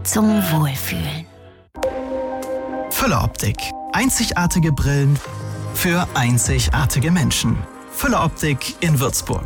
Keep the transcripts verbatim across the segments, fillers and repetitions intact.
zum Wohlfühlen. Fülle Optik. Einzigartige Brillen für einzigartige Menschen. Fülle Optik in Würzburg.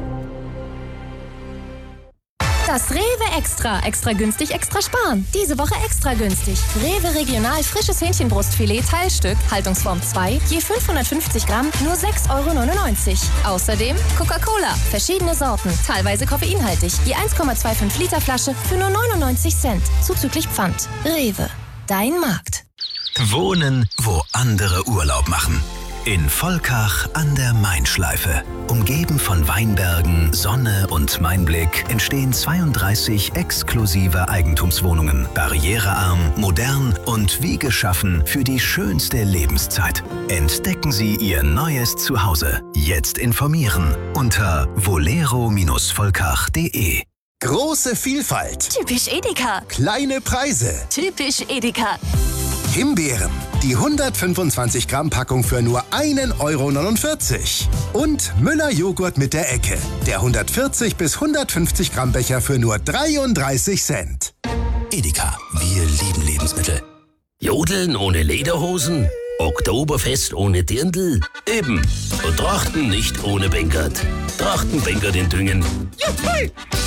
Das Rewe Extra. Extra günstig, extra sparen. Diese Woche extra günstig. Rewe Regional frisches Hähnchenbrustfilet Teilstück, Haltungsform zwei, je fünfhundertfünfzig Gramm, nur sechs Euro neunundneunzig. Außerdem Coca-Cola, verschiedene Sorten, teilweise koffeinhaltig, je eins Komma fünfundzwanzig Liter Flasche für nur neunundneunzig Cent, zuzüglich Pfand. Rewe, dein Markt. Wohnen, wo andere Urlaub machen. In Volkach an der Main-Schleife. Umgeben von Weinbergen, Sonne und Mainblick entstehen zweiunddreißig exklusive Eigentumswohnungen. Barrierearm, modern und wie geschaffen für die schönste Lebenszeit. Entdecken Sie Ihr neues Zuhause. Jetzt informieren unter volero Bindestrich volkach punkt de. Große Vielfalt. Typisch Edeka. Kleine Preise. Typisch Edeka. Himbeeren. Die hundertfünfundzwanzig Gramm Packung für nur einen Euro neunundvierzig. Und Müller Joghurt mit der Ecke. Der hundertvierzig bis hundertfünfzig Gramm Becher für nur dreiunddreißig Cent. Edeka, wir lieben Lebensmittel. Jodeln ohne Lederhosen? Oktoberfest ohne Dirndl? Eben. Und Trachten nicht ohne Bengert. Trachten Bengert in Düngen. Juhu!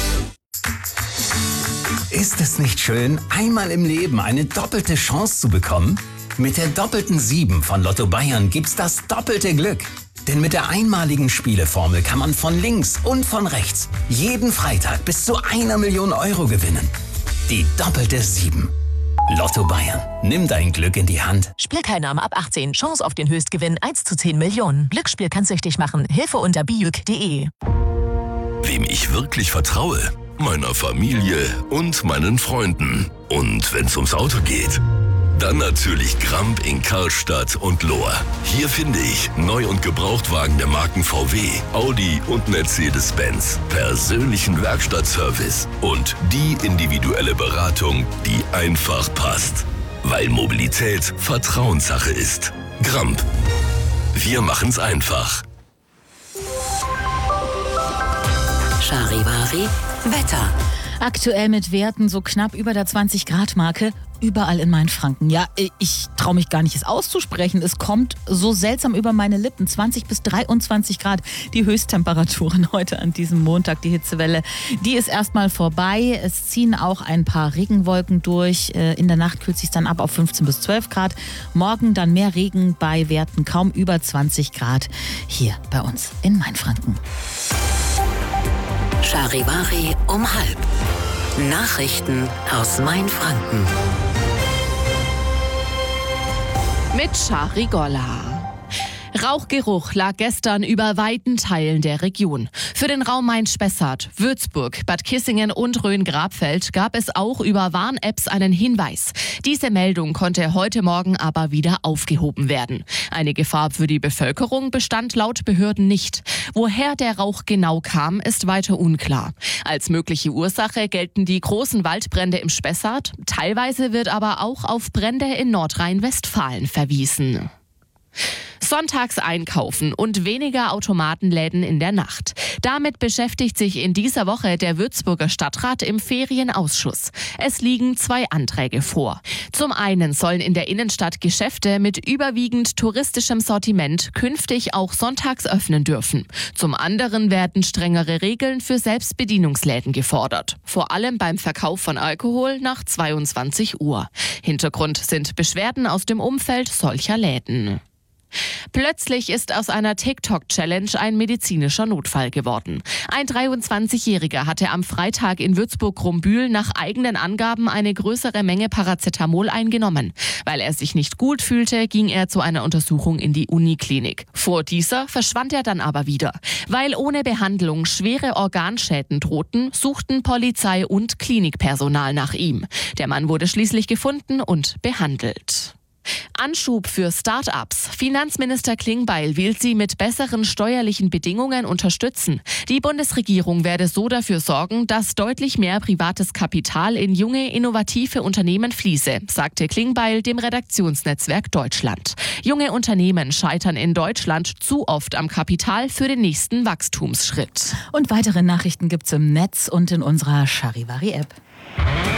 Ist es nicht schön, einmal im Leben eine doppelte Chance zu bekommen? Mit der doppelten sieben von Lotto Bayern gibt's das doppelte Glück. Denn mit der einmaligen Spieleformel kann man von links und von rechts jeden Freitag bis zu einer Million Euro gewinnen. Die doppelte sieben. Lotto Bayern. Nimm dein Glück in die Hand. Spielteilnahme ab achtzehn. Chance auf den Höchstgewinn eins zu zehn Millionen. Glücksspiel kann süchtig machen. Hilfe unter bijuk punkt de. Wem ich wirklich vertraue? Meiner Familie und meinen Freunden. Und wenn's ums Auto geht, dann natürlich Gramp in Karlstadt und Lohr. Hier finde ich Neu- und Gebrauchtwagen der Marken V W, Audi und Mercedes-Benz, persönlichen Werkstattservice und die individuelle Beratung, die einfach passt. Weil Mobilität Vertrauenssache ist. Gramp. Wir machen's einfach. Charivari Wetter. Aktuell mit Werten so knapp über der zwanzig Grad Marke. Überall in Mainfranken. Ja, ich traue mich gar nicht, es auszusprechen. Es kommt so seltsam über meine Lippen. zwanzig bis dreiundzwanzig Grad. Die Höchsttemperaturen heute an diesem Montag. Die Hitzewelle, die ist erstmal vorbei. Es ziehen auch ein paar Regenwolken durch. In der Nacht kühlt es sich dann ab auf fünfzehn bis zwölf Grad. Morgen dann mehr Regen bei Werten kaum über zwanzig Grad. Hier bei uns in Mainfranken. Charivari um halb. Nachrichten aus Mainfranken. Mit Shari Golla. Rauchgeruch lag gestern über weiten Teilen der Region. Für den Raum Main-Spessart, Würzburg, Bad Kissingen und Rhön-Grabfeld gab es auch über Warn-Apps einen Hinweis. Diese Meldung konnte heute Morgen aber wieder aufgehoben werden. Eine Gefahr für die Bevölkerung bestand laut Behörden nicht. Woher der Rauch genau kam, ist weiter unklar. Als mögliche Ursache gelten die großen Waldbrände im Spessart. Teilweise wird aber auch auf Brände in Nordrhein-Westfalen verwiesen. Sonntags einkaufen und weniger Automatenläden in der Nacht. Damit beschäftigt sich in dieser Woche der Würzburger Stadtrat im Ferienausschuss. Es liegen zwei Anträge vor. Zum einen sollen in der Innenstadt Geschäfte mit überwiegend touristischem Sortiment künftig auch sonntags öffnen dürfen. Zum anderen werden strengere Regeln für Selbstbedienungsläden gefordert. Vor allem beim Verkauf von Alkohol nach zweiundzwanzig Uhr. Hintergrund sind Beschwerden aus dem Umfeld solcher Läden. Plötzlich ist aus einer TikTok-Challenge ein medizinischer Notfall geworden. Ein dreiundzwanzigjähriger hatte am Freitag in Würzburg-Krumbühl nach eigenen Angaben eine größere Menge Paracetamol eingenommen. Weil er sich nicht gut fühlte, ging er zu einer Untersuchung in die Uniklinik. Vor dieser verschwand er dann aber wieder. Weil ohne Behandlung schwere Organschäden drohten, suchten Polizei und Klinikpersonal nach ihm. Der Mann wurde schließlich gefunden und behandelt. Anschub für Start-ups. Finanzminister Klingbeil will sie mit besseren steuerlichen Bedingungen unterstützen. Die Bundesregierung werde so dafür sorgen, dass deutlich mehr privates Kapital in junge, innovative Unternehmen fließe, sagte Klingbeil dem Redaktionsnetzwerk Deutschland. Junge Unternehmen scheitern in Deutschland zu oft am Kapital für den nächsten Wachstumsschritt. Und weitere Nachrichten gibt's im Netz und in unserer Charivari-App.